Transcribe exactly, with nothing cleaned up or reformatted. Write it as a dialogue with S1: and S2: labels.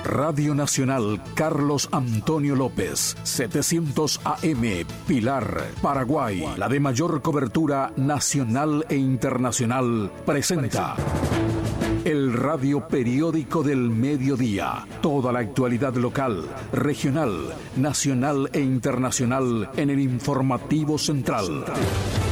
S1: Radio Nacional Carlos Antonio López, setecientos A M, Pilar, Paraguay. La de mayor cobertura nacional e internacional presenta el radio periódico del mediodía. Toda la actualidad local, regional, nacional e internacional en el informativo central.